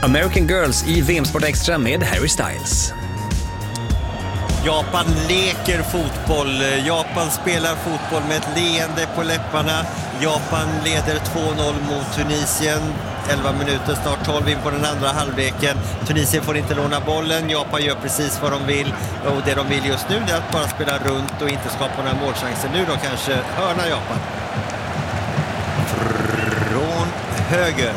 American Girls i VM-sport extra med Harry Styles. Japan leker fotboll. Japan spelar fotboll med ett leende på läpparna. Japan leder 2-0 mot Tunisien. 11 minuter, snart 12 in på den andra halvleken. Tunisien får inte låna bollen. Japan gör precis vad de vill. Och det de vill just nu är att bara spela runt och inte skapa några målchanser. Nu då kanske hörna Japan. Från höger.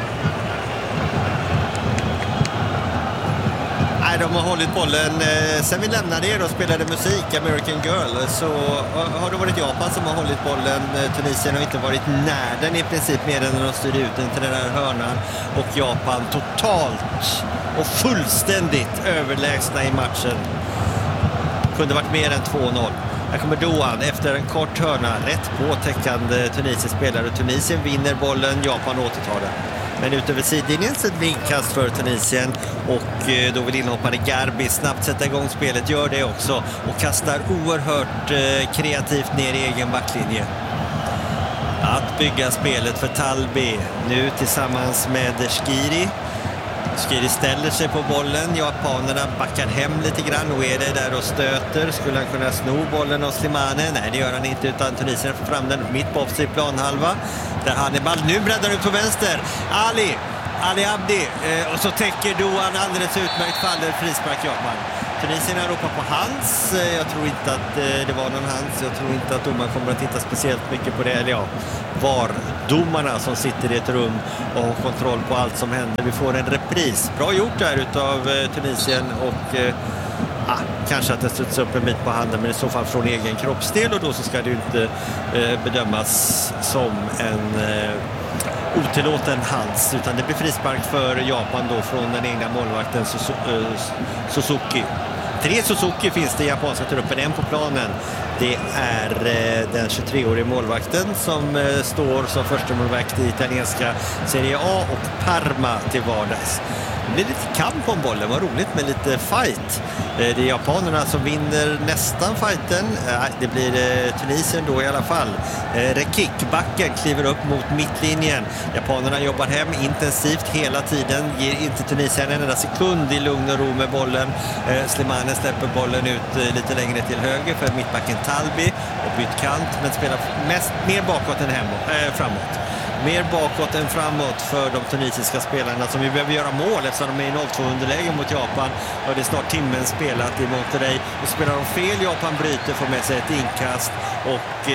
Nej, de har hållit bollen. Sen vi lämnade er och spelade musik, American Girl, så har det varit Japan som har hållit bollen. Tunisien har inte varit nära den i princip mer än när de styrde ut den till den här hörnan. Och Japan totalt och fullständigt överlägsna i matchen. Kunde varit mer än 2-0. Här kommer Doan efter en kort hörna, rätt på täckande tunisisk spelare. Tunisien vinner bollen, Japan återtar den. Men utöver sidlinjen så blir inkast för Tunisien och då vill inhoppare Garbi snabbt sätta igång spelet, gör det också och kastar oerhört kreativt ner i egen backlinje. Att bygga spelet för Talbi nu tillsammans med Shqiri. Shqiri ställer sig på bollen, japanerna backar hem lite grann och är det där och stöter. Skulle han kunna sno bollen av Slimane? Nej, det gör han inte, utan Tunisien får fram den mitt på offside planhalva. Där Hannibal nu breddar ut på vänster. Ali Abdi och så täcker Doan alldeles utmärkt, faller frispark Japan. Tunisien har ropat på hands. Jag tror inte att det var någon hands. Jag tror inte att domaren kommer att titta speciellt mycket på det. Eller ja, VAR-domarna som sitter i ett rum och har kontroll på allt som händer. Vi får en repris. Bra gjort där utav Tunisien och kanske att det studsar upp en bit på handen, men i så fall från egen kroppsdel, och då så ska det ju inte bedömas som en otillåten hands, utan det blir frispark för Japan då från den egna målvakten Suzuki. 3 Suzuki finns det i japanska truppen, en på planen. Det är den 23-årige målvakten som står som första målvakt i italienska Serie A och Parma till vardags. Det blir lite kamp om bollen, vad roligt med lite fight. Det är japanerna som vinner nästan fighten. Det blir Tunisien då i alla fall. Rekik, backen, kliver upp mot mittlinjen. Japanerna jobbar hem intensivt hela tiden. Ger inte Tunisien en enda sekund i lugn och ro med bollen. Slimane släpper bollen ut lite längre till höger för mittbacken Talbi och bytt kant, men spelar mer bakåt än framåt. Mer bakåt än framåt för de tunisiska spelarna som vi behöver göra mål eftersom de är i 0-2 underläge mot Japan. Och det är snart timmen spelat i Monterrey. Och spelar de fel, Japan bryter, får med sig ett inkast och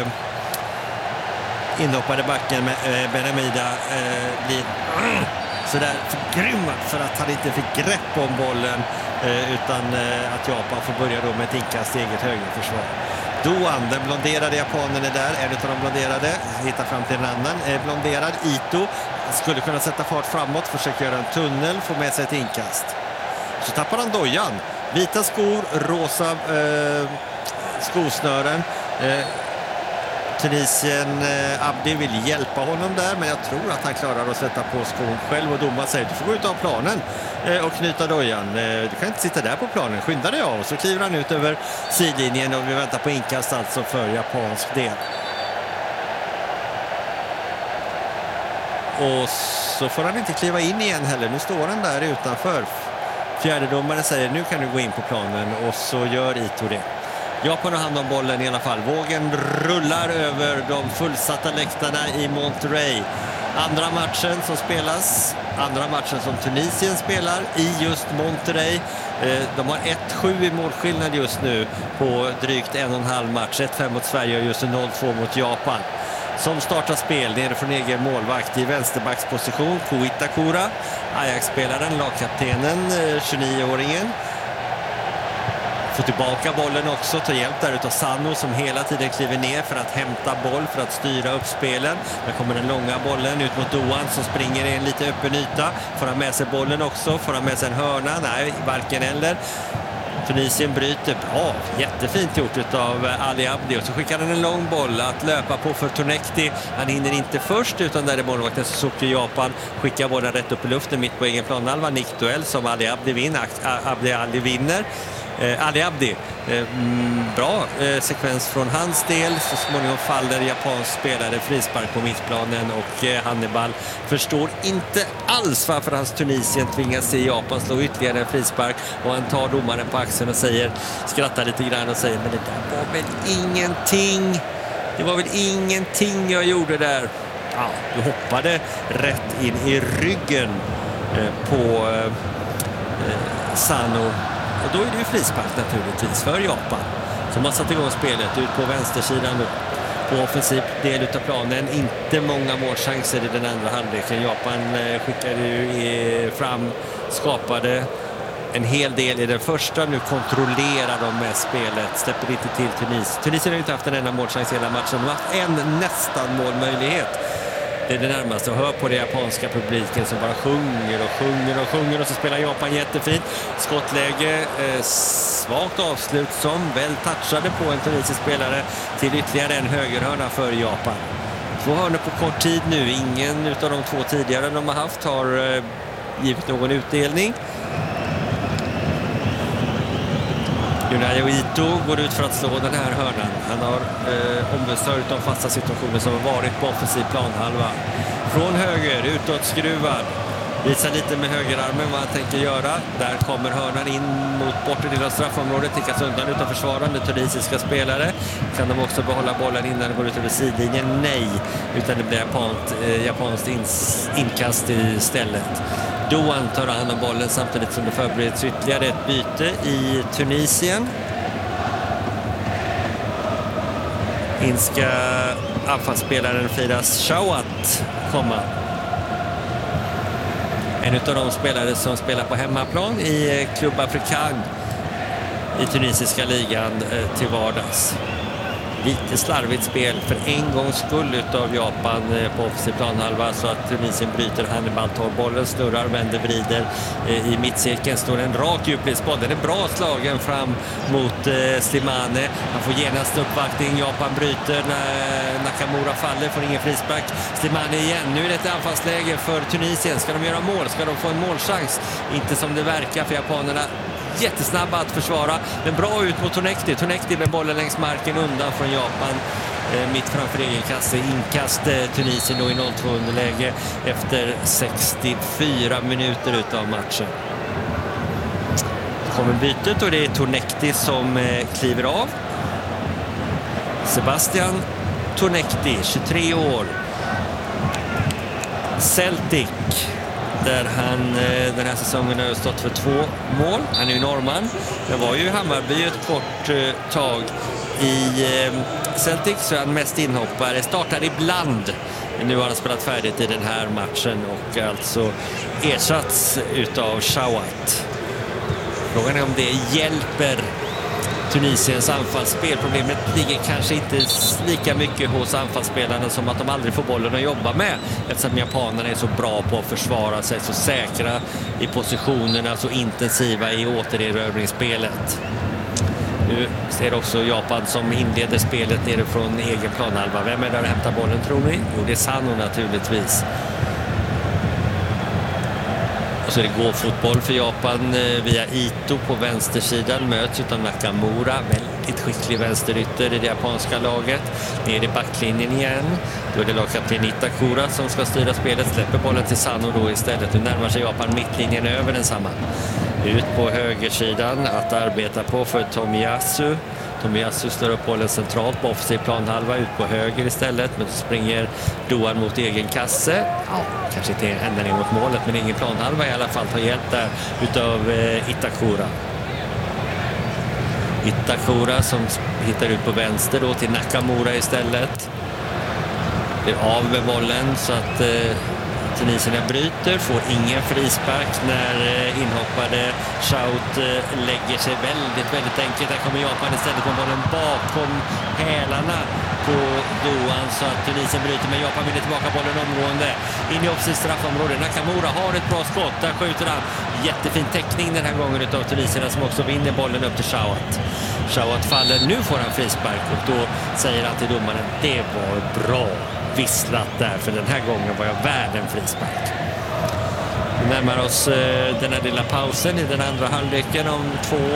inhoppade backen med Benamida blir sådär förgrymmad för att han inte fick grepp om bollen, utan att Japan får börja då med ett inkast i eget högerförsvar. Doan, den blonderade japanen är där, en av de blonderade, hittar fram till en annan blonderad. Ito skulle kunna sätta fart framåt, försöker göra en tunnel, få med sig ett inkast. Så tappar han dojan. Vita skor, rosa skosnören. Tunisien Abdi vill hjälpa honom där, men jag tror att han klarar att sätta på skon själv, och domaren säger du får gå ut av planen och knyta dojan. Du kan inte sitta där på planen, skynda dig av. Så kliver han ut över sidlinjen och vi väntar på inkast alltså för japansk del. Och så får han inte kliva in igen heller, nu står han där utanför. Fjärdedomaren säger nu kan du gå in på planen, och så gör Ito det. Japan har hand om bollen i alla fall. Vågen rullar över de fullsatta läktarna i Monterrey. Andra matchen som spelas, andra matchen som Tunisien spelar i just Monterrey. De har 1-7 i målskillnad just nu på drygt 1,5 match. 1-5 mot Sverige och just 0-2 mot Japan. Som startar spel nere från egen målvakt i vänsterbacksposition, Koitakura. Ajax-spelaren, lagkaptenen, 29-åringen. Får tillbaka bollen också, tar hjälp där utav Sano som hela tiden kliver ner för att hämta boll, för att styra upp spelen. Där kommer den långa bollen ut mot Doan som springer i en lite öppen yta. Får han med sig bollen också? Får han med sig en hörna? Nej, varken eller. Tunisien bryter bra, jättefint gjort utav Ali Abdi, och så skickar han en lång boll att löpa på för Tonekti. Han hinner inte först, utan där är målvakten Suzuki Japan, skickar bollen rätt upp i luften mitt på egen planhalva. Nickduell som Ali Abdi vinner. Ali Abdi. Bra sekvens från hans del. Så småningom faller japansk spelare frispark på mittplanen och Hannibal förstår inte alls varför hans Tunisien tvingas se Japan slå ytterligare en frispark, och han tar domaren på axeln och skrattar lite grann och säger: men det där var väl ingenting. Det var väl ingenting jag gjorde där. Ja, du hoppade rätt in i ryggen på Sano. Och då är det ju frispark naturligtvis för Japan, som har satt igång spelet ut på vänstersidan då. På offensiv del av planen, inte många målchanser i den andra halvleken. Japan skickade ju fram, skapade en hel del i den första. Nu kontrollerar de med spelet, släpper inte till Tunisien har inte haft en enda målchans i hela matchen. De har haft en nästan målmöjlighet. Det är det närmaste, att höra på den japanska publiken som bara sjunger och så spelar Japan jättefint. Skottläge, svagt avslut som väl touchade på en tunisisk spelare till ytterligare en högerhörna för Japan. 2 hörnor på kort tid nu, ingen utav de 2 tidigare de har haft har givit någon utdelning. Yunayo Ito går ut för att slå den här hörnan. Han har ombesörjt de fasta situationer som har varit på offensiv planhalva. Från höger, utåt skruvad. Visar lite med högerarmen vad han tänker göra. Där kommer hörnan in mot bortre del av straffområdet. Tickas undan utan försvarande tunisiska spelare. Kan de också behålla bollen innan det går ut över sidlinjen? Nej, utan det blir japanskt inkast istället. Doan tar hand om bollen samtidigt som det förbereds ytterligare ett byte i Tunisien. Inska anfallsspelaren Firas Shawat komma. En av de spelare som spelar på hemmaplan i Club Africain i tunisiska ligan till vardags. Lite slarvigt spel för en gångs skull utav Japan på offensiv planhalva, så att Tunisien bryter. Hannibal tar bollen, snurrar, vänder, vrider. I mittcirkeln står en rak djupledsboll. Den är bra slagen fram mot Slimane. Han får genast uppvaktning. Japan bryter. Nakamura faller, får ingen frispark. Slimane igen. Nu är det ett anfallsläge för Tunisien. Ska de göra mål? Ska de få en målchans? Inte som det verkar, för japanerna jättesnabba att försvara, men bra ut mot Tonekti. Tonekti med bollen längs marken undan från Japan. Mitt framför egen kasse. Inkast Tunisien då i 0-2 underläge efter 64 minuter utav matchen. Det kommer bytet och det är Tonekti som kliver av. Sebastian Tonekti, 23 år. Celtic, där han den här säsongen har stått för 2 mål. Han är ju norrman. Det var ju Hammarby ett kort tag i Celtic, så är han mest inhoppare. Startar ibland. Nu har han spelat färdigt i den här matchen och alltså ersatts utav Shawat. Frågan är om det hjälper Tunisiens anfallsspel. Problemet ligger kanske inte lika mycket hos anfallsspelarna som att de aldrig får bollen att jobba med, eftersom japanerna är så bra på att försvara sig, så säkra i positionerna, så intensiva i återerövringsspelet. Nu ser också Japan som inleder spelet nere från egen planhalva. Vem är där och hämtar bollen, tror ni? Jo, det är Sano naturligtvis. Så det går fotboll för Japan via Ito på vänstersidan, möts utan Nakamura, väldigt skicklig vänsterytter i det japanska laget. Ner i backlinjen igen, då är det lagkapten Itakura som ska styra spelet, släpper bollen till Sano då istället. Nu närmar sig Japan mittlinjen över densamma. Ut på högersidan att arbeta på för Tomiyasu. Tomiyasu slår upp bollen centralt på offensiv planhalva, ut på höger istället, men så springer Doan mot egen kasse. Ja, kanske inte ända ner mot målet, men ingen planhalva i alla fall, tar hjälp där utav Itakura. Itakura som hittar ut på vänster då till Nakamura istället. Blir av med bollen så att Tunisierna bryter, får ingen frispark när inhoppade Shout lägger sig väldigt enkelt. Där kommer Japan istället med bollen bakom hälarna på Doan, så att Tunisien bryter, men Japan vinner tillbaka bollen omgående in i offensivt straffområde. Nakamura har ett bra skott, där skjuter han. Jättefin täckning den här gången utav Tunisierna som också vinner bollen upp till Shawat. Shawat faller, nu får han frispark och då säger han till domaren: det var bra visslat där, för den här gången var jag värd en frispark. Vi närmar oss den här lilla pausen i den andra halvleken om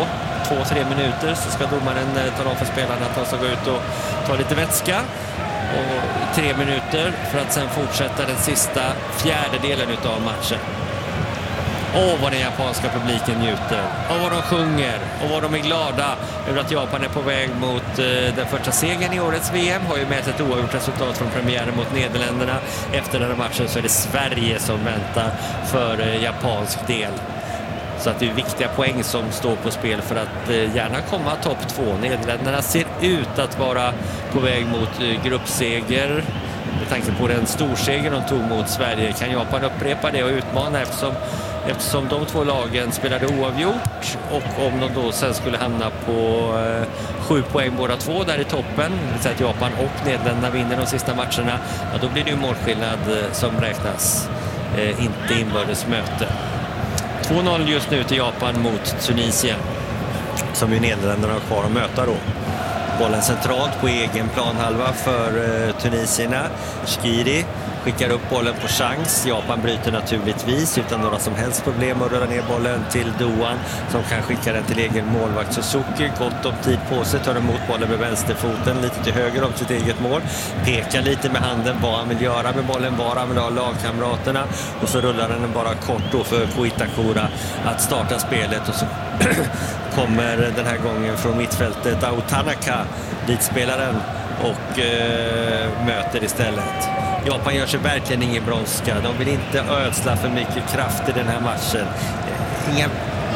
2-3 minuter så ska domaren tala om för spelarna att de ska gå ut och ta lite vätska. Och 3 minuter för att sen fortsätta den sista fjärdedelen av matchen. Vad den japanska publiken njuter. Och vad de sjunger. Och vad de är glada över att Japan är på väg mot den första segern i årets VM. Har ju med ett oavgjort resultat från premiären mot Nederländerna. Efter den här matchen så är det Sverige som väntar för japansk del. Så att det är viktiga poäng som står på spel för att gärna komma topp 2. Nederländerna ser ut att vara på väg mot gruppseger. Med tanke på den storseger de tog mot Sverige kan Japan upprepa det och utmana eftersom de två lagen spelade oavgjort, och om de då sen skulle hamna på 7 poäng båda två där i toppen, det vill säga att Japan och Nederländerna vinner de sista matcherna, ja, då blir det ju målskillnad som räknas, inte inbördes möte. 2-0 just nu till Japan mot Tunisien, som ju Nederländerna har kvar att möta då. Bollen centralt på egen planhalva för tunisierna. Shqiri skickar upp bollen på chans. Japan bryter naturligtvis utan några som helst problem och rullar ner bollen till Doan, som kan skicka den till egen målvakt Suzuki. Gott om tid på sig, tar emot bollen med vänsterfoten lite till höger om sitt eget mål. Pekar lite med handen vad han vill göra med bollen, var han vill ha lagkamraterna, och så rullar den bara kort då för Koitakura att starta spelet, och så kommer den här gången från mittfältet Tanaka, ditspelaren, och möter istället. Japan gör sig verkligen ingen brådska. De vill inte ödsla för mycket kraft i den här matchen. Inga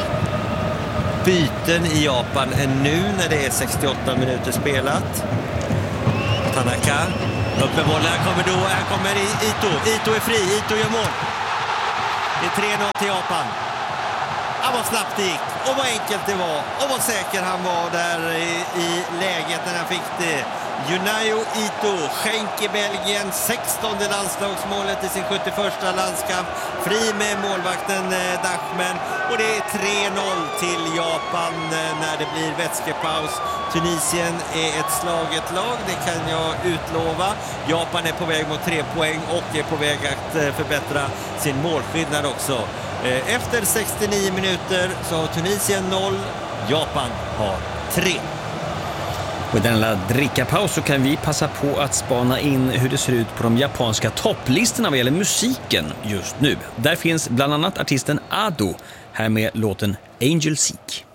byten i Japan ännu när det är 68 minuter spelat. Tanaka, upp med bollen, här kommer Ito. Ito är fri, Ito gör mål. Det är 3-0 till Japan. Vad snabbt det gick, och vad enkelt det var, och vad säker han var där i läget när han fick det. Junayo Ito skänker Belgien 16:e landslagsmålet i sin 71:a landskamp. Fri med målvakten Dachmen, och det är 3-0 till Japan när det blir vätskepaus. Tunisien är ett slaget lag, det kan jag utlova. Japan är på väg mot 3 poäng och är på väg att förbättra sin målskillnad också. Efter 69 minuter så har Tunisien 0, Japan har 3. Och i denna drickapaus så kan vi passa på att spana in hur det ser ut på de japanska topplistorna vad gäller musiken just nu. Där finns bland annat artisten Ado, här med låten Angel Seek.